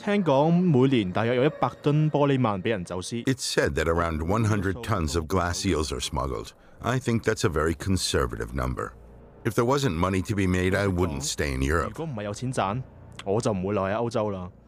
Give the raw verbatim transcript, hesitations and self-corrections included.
聽講每年大約有一百噸玻璃鰻俾人走私。 It's said that around one hundred tons of glass eels are smuggled. I think that's a very conservative number. If there wasn't money to be made, I wouldn't stay in 如 Europe. 果唔係有錢賺，我就唔會留喺歐洲啦。